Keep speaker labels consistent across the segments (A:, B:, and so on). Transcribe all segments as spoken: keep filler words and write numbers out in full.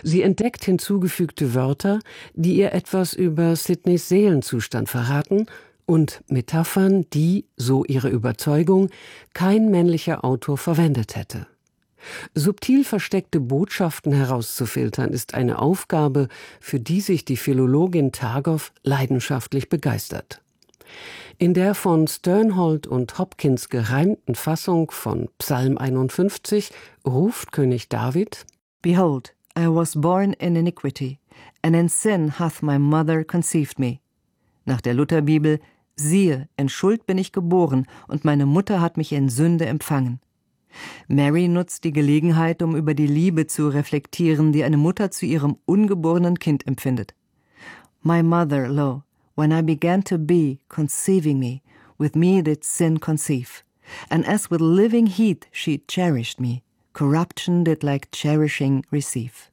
A: Sie entdeckt hinzugefügte Wörter, die ihr etwas über Sidneys Seelenzustand verraten und Metaphern, die, so ihre Überzeugung, kein männlicher Autor verwendet hätte. Subtil versteckte Botschaften herauszufiltern, ist eine Aufgabe, für die sich die Philologin Tagoff leidenschaftlich begeistert. In der von Sternhold und Hopkins gereimten Fassung von Psalm einundfünfzig ruft König David:
B: Behold, I was born in iniquity, and in sin hath my mother conceived me. Nach der Lutherbibel: Siehe, in Schuld bin ich geboren, und meine Mutter hat mich in Sünde empfangen. Mary nutzt die Gelegenheit, um über die Liebe zu reflektieren, die eine Mutter zu ihrem ungeborenen Kind empfindet. My mother, lo, when I began to be, conceiving me, with me did sin conceive. And as with living heat she cherished me, corruption did like cherishing receive.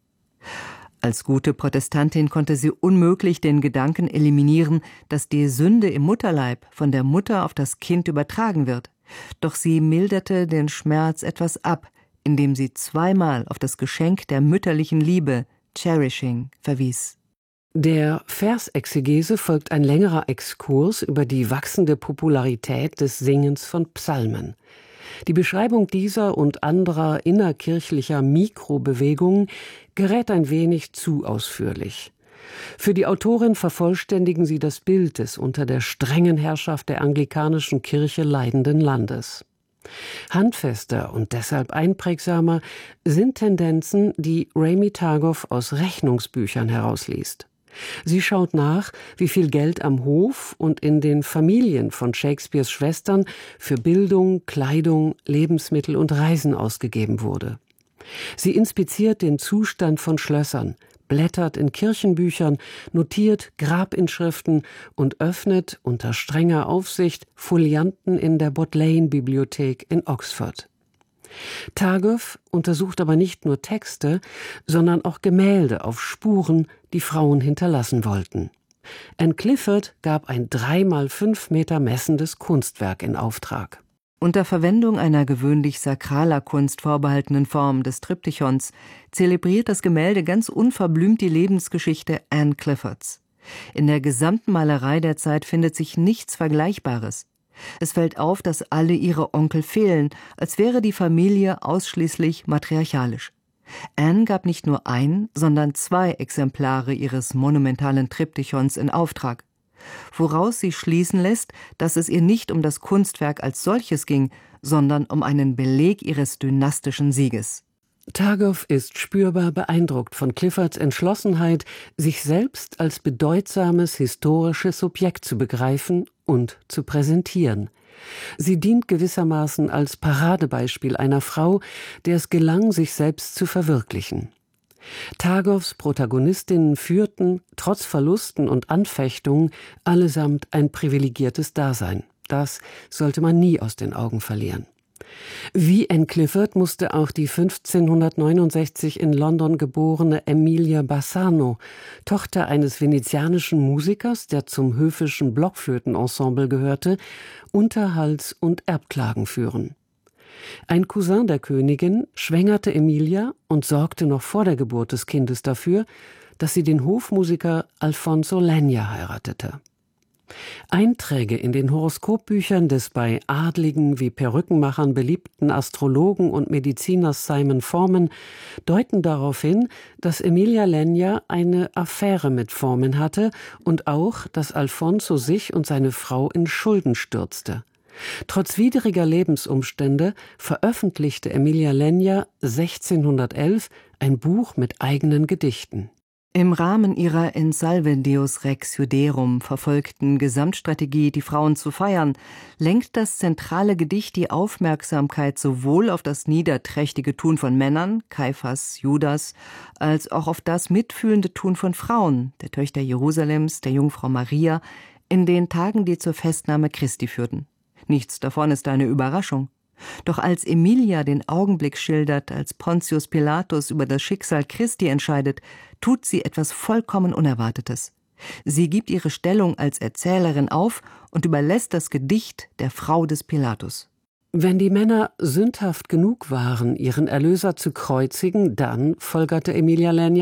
B: Als gute Protestantin konnte sie unmöglich den Gedanken eliminieren, dass die Sünde im Mutterleib von der Mutter auf das Kind übertragen wird. Doch sie milderte den Schmerz etwas ab, indem sie zweimal auf das Geschenk der mütterlichen Liebe, Cherishing, verwies.
A: Der Versexegese folgt ein längerer Exkurs über die wachsende Popularität des Singens von Psalmen. Die Beschreibung dieser und anderer innerkirchlicher Mikrobewegungen gerät ein wenig zu ausführlich. Für die Autorin vervollständigen sie das Bild des unter der strengen Herrschaft der anglikanischen Kirche leidenden Landes. Handfester und deshalb einprägsamer sind Tendenzen, die Ramy Tagoff aus Rechnungsbüchern herausliest. Sie schaut nach, wie viel Geld am Hof und in den Familien von Shakespeares Schwestern für Bildung, Kleidung, Lebensmittel und Reisen ausgegeben wurde. Sie inspiziert den Zustand von Schlössern, blättert in Kirchenbüchern, notiert Grabinschriften und öffnet unter strenger Aufsicht Folianten in der Bodleian-Bibliothek in Oxford. Tagoff untersucht aber nicht nur Texte, sondern auch Gemälde auf Spuren, die Frauen hinterlassen wollten. Anne Clifford gab ein drei mal fünf Meter messendes Kunstwerk in Auftrag.
B: Unter Verwendung einer gewöhnlich sakraler Kunst vorbehaltenen Form des Triptychons zelebriert das Gemälde ganz unverblümt die Lebensgeschichte Anne Cliffords. In der gesamten Malerei der Zeit findet sich nichts Vergleichbares. Es fällt auf, dass alle ihre Onkel fehlen, als wäre die Familie ausschließlich matriarchalisch. Anne gab nicht nur ein, sondern zwei Exemplare ihres monumentalen Triptychons in Auftrag, woraus sie schließen lässt, dass es ihr nicht um das Kunstwerk als solches ging, sondern um einen Beleg ihres dynastischen Sieges.
A: Tagoff ist spürbar beeindruckt von Cliffords Entschlossenheit, sich selbst als bedeutsames historisches Subjekt zu begreifen und zu präsentieren. Sie dient gewissermaßen als Paradebeispiel einer Frau, der es gelang, sich selbst zu verwirklichen. Tagoffs Protagonistinnen führten, trotz Verlusten und Anfechtungen, allesamt ein privilegiertes Dasein. Das sollte man nie aus den Augen verlieren. Wie Anne Clifford musste auch die fünfzehnhundertneunundsechzig in London geborene Emilia Bassano, Tochter eines venezianischen Musikers, der zum höfischen Blockflötenensemble gehörte, Unterhalts- und Erbklagen führen. Ein Cousin der Königin schwängerte Emilia und sorgte noch vor der Geburt des Kindes dafür, dass sie den Hofmusiker Alfonso Lenya heiratete. Einträge in den Horoskopbüchern des bei Adligen wie Perückenmachern beliebten Astrologen und Mediziners Simon Forman deuten darauf hin, dass Emilia Lenya eine Affäre mit Forman hatte und auch, dass Alfonso sich und seine Frau in Schulden stürzte. Trotz widriger Lebensumstände veröffentlichte Emilia Lenya sechzehnhundertelf ein Buch mit eigenen Gedichten.
B: Im Rahmen ihrer In Salve Deus Rex Juderum verfolgten Gesamtstrategie, die Frauen zu feiern, lenkt das zentrale Gedicht die Aufmerksamkeit sowohl auf das niederträchtige Tun von Männern, Kaiphas, Judas, als auch auf das mitfühlende Tun von Frauen, der Töchter Jerusalems, der Jungfrau Maria, in den Tagen, die zur Festnahme Christi führten. Nichts davon ist eine Überraschung. Doch als Emilia den Augenblick schildert, als Pontius Pilatus über das Schicksal Christi entscheidet, tut sie etwas vollkommen Unerwartetes. Sie gibt ihre Stellung als Erzählerin auf und überlässt das Gedicht der Frau des Pilatus.
A: Wenn die Männer sündhaft genug waren, ihren Erlöser zu kreuzigen, dann, folgerte Emilia Lenya,